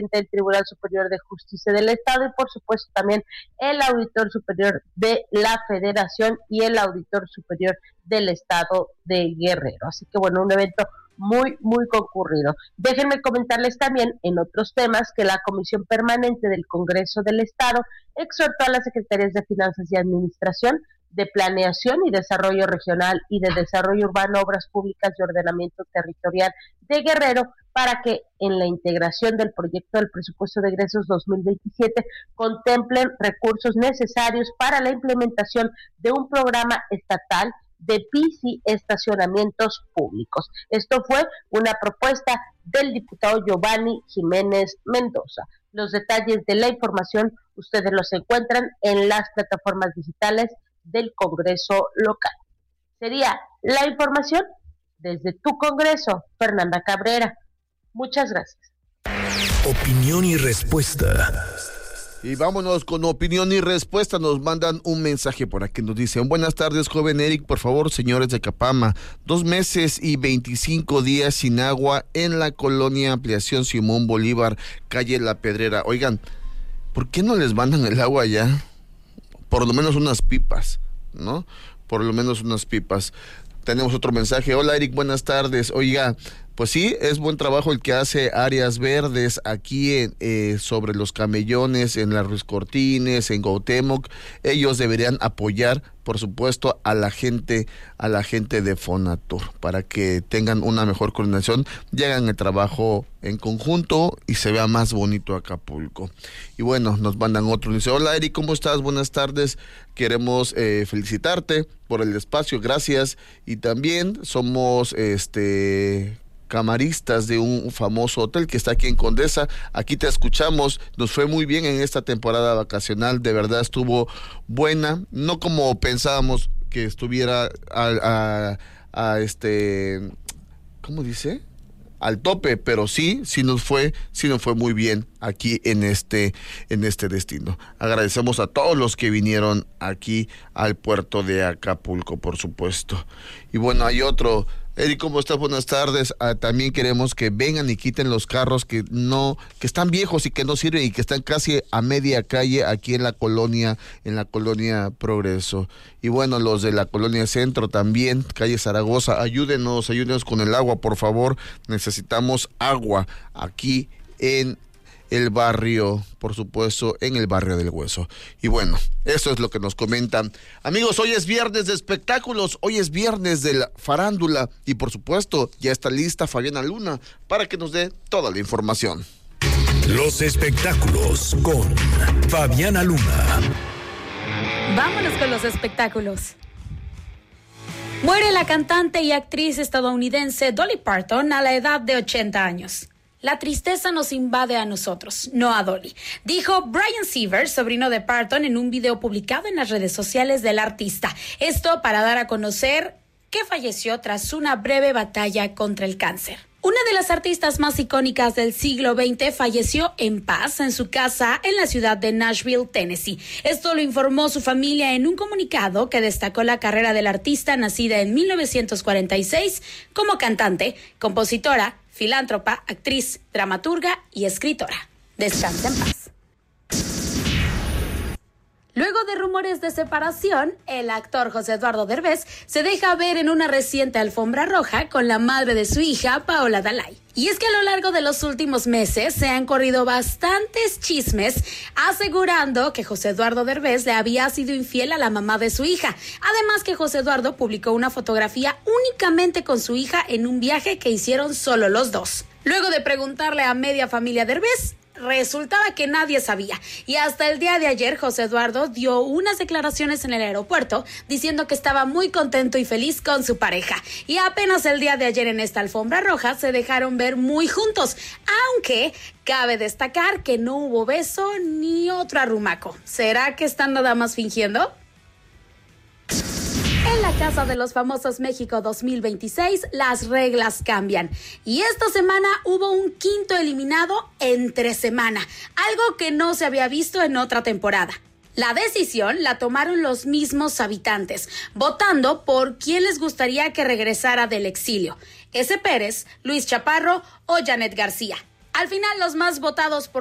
del Tribunal Superior de Justicia del Estado y por supuesto también el Auditor Superior de la Federación y el Auditor Superior del Estado de Guerrero. Así que bueno, un evento muy, muy concurrido. Déjenme comentarles también en otros temas que la Comisión Permanente del Congreso del Estado exhortó a las Secretarías de Finanzas y Administración, de Planeación y Desarrollo Regional y de Desarrollo Urbano, Obras Públicas y Ordenamiento Territorial de Guerrero para que en la integración del proyecto del presupuesto de egresos 2027 contemplen recursos necesarios para la implementación de un programa estatal de bici estacionamientos públicos. Esto fue una propuesta del diputado Giovanni Jiménez Mendoza. Los detalles de la información ustedes los encuentran en las plataformas digitales del Congreso local. Sería la información desde tu Congreso, Fernanda Cabrera. Muchas gracias. Opinión y respuesta. Y vámonos con opinión y respuesta. Nos mandan un mensaje por aquí. Nos dicen: buenas tardes, joven Eric. Por favor, señores de Capama, 2 meses y 25 días sin agua en la colonia Ampliación Simón Bolívar, calle La Pedrera. Oigan, ¿por qué no les mandan el agua allá? Por lo menos unas pipas, ¿no? Por lo menos unas pipas. Tenemos otro mensaje. Hola, Eric, buenas tardes. Oiga, pues sí, es buen trabajo el que hace Áreas Verdes aquí sobre los camellones, en las Ruiz Cortines, en Cuauhtémoc. Ellos deberían apoyar, por supuesto, a la gente de Fonatur para que tengan una mejor coordinación y hagan el trabajo en conjunto y se vea más bonito Acapulco. Y bueno, nos mandan otro. Dice: hola, Eric, ¿cómo estás? Buenas tardes. Queremos felicitarte por el espacio, gracias. Y también somos camaristas de un famoso hotel que está aquí en Condesa. Aquí te escuchamos, nos fue muy bien en esta temporada vacacional, de verdad estuvo buena, no como pensábamos que estuviera ¿cómo dice? Al tope, pero sí nos fue muy bien aquí en este destino. Agradecemos a todos los que vinieron aquí al puerto de Acapulco, por supuesto. Y bueno, hay otro. Eric, ¿cómo estás? Buenas tardes. También queremos que vengan y quiten los carros que están viejos y que no sirven y que están casi a media calle aquí en la colonia Progreso. Y bueno, los de la colonia Centro también, calle Zaragoza, ayúdenos con el agua, por favor. Necesitamos agua aquí en el barrio, por supuesto, en el barrio del Hueso. Y bueno, eso es lo que nos comentan. Amigos, hoy es viernes de espectáculos, hoy es viernes de la farándula y por supuesto ya está lista Fabiana Luna para que nos dé toda la información. Los espectáculos con Fabiana Luna. Vámonos con los espectáculos. Muere la cantante y actriz estadounidense Dolly Parton a la edad de 80 años. La tristeza nos invade a nosotros, no a Dolly, dijo Brian Sievers, sobrino de Parton, en un video publicado en las redes sociales del artista. Esto para dar a conocer que falleció tras una breve batalla contra el cáncer. Una de las artistas más icónicas del siglo XX falleció en paz en su casa en la ciudad de Nashville, Tennessee. Esto lo informó su familia en un comunicado que destacó la carrera del artista, nacida en 1946 como cantante, compositora, filántropa, actriz, dramaturga y escritora. Descansa en paz. Luego de rumores de separación, el actor José Eduardo Derbez se deja ver en una reciente alfombra roja con la madre de su hija, Paola Dalai. Y es que a lo largo de los últimos meses se han corrido bastantes chismes asegurando que José Eduardo Derbez le había sido infiel a la mamá de su hija. Además que José Eduardo publicó una fotografía únicamente con su hija en un viaje que hicieron solo los dos. Luego de preguntarle a media familia Derbez, resultaba que nadie sabía, y hasta el día de ayer José Eduardo dio unas declaraciones en el aeropuerto diciendo que estaba muy contento y feliz con su pareja, y apenas el día de ayer en esta alfombra roja se dejaron ver muy juntos, aunque cabe destacar que no hubo beso ni otro arrumaco. ¿Será que están nada más fingiendo? En la Casa de los Famosos México 2026, las reglas cambian. Y esta semana hubo un quinto eliminado entre semana, algo que no se había visto en otra temporada. La decisión la tomaron los mismos habitantes, votando por quién les gustaría que regresara del exilio: Ese Pérez, Luis Chaparro o Janet García. Al final, los más votados por